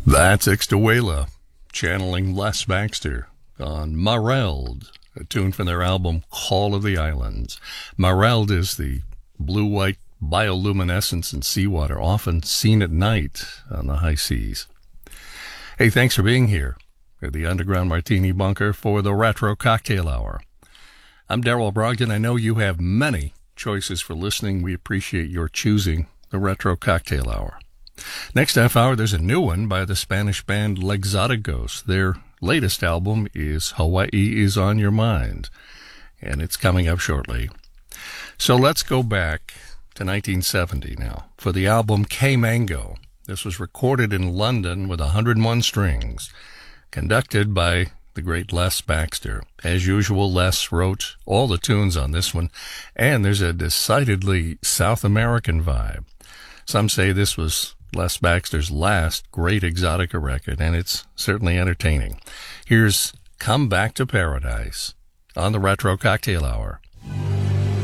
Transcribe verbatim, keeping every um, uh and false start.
That's Ixtahuela, channeling Les Baxter on Mareld, a tune from their album Call of the Islands. Mareld is the blue-white bioluminescence in seawater, often seen at night on the high seas. Hey, thanks for being here at the Underground Martini Bunker for the Retro Cocktail Hour. I'm Daryl Brogdon. I know you have many choices for listening. We appreciate your choosing the Retro Cocktail Hour. Next half hour, there's a new one by the Spanish band Lexoticos. Their latest album is Hawaii is on Your Mind, and it's coming up shortly. So let's go back to nineteen seventy now for the album K-Mango. This was recorded in London with one hundred one strings, conducted by the great Les Baxter. As usual, Les wrote all the tunes on this one, and there's a decidedly South American vibe. Some say this was Les Baxter's last great Exotica record, and it's certainly entertaining. Here's Come Back to Paradise on the Retro Cocktail Hour.